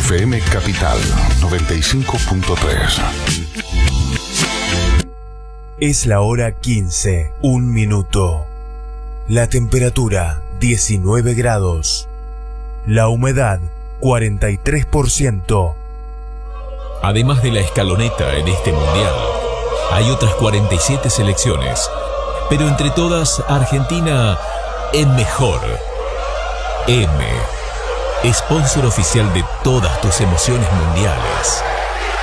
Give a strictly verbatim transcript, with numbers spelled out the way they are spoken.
F M Capital noventa y cinco punto tres. Es la hora quince, un minuto. La temperatura diecinueve grados. La humedad cuarenta y tres por ciento. Además de la escaloneta en este mundial, hay otras cuarenta y siete selecciones, pero entre todas Argentina es mejor. M, sponsor oficial de todas tus emociones mundiales.